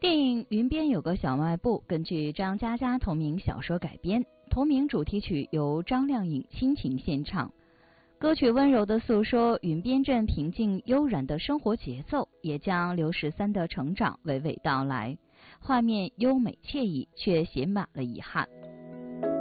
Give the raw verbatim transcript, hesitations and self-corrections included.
电影《云边有个小卖部》根据张嘉佳同名小说改编，同名主题曲由张靓颖倾情献唱。歌曲温柔地诉说云边镇平静悠然的生活节奏，也将刘十三的成长娓娓道来。画面优美惬意，却写满了遗憾。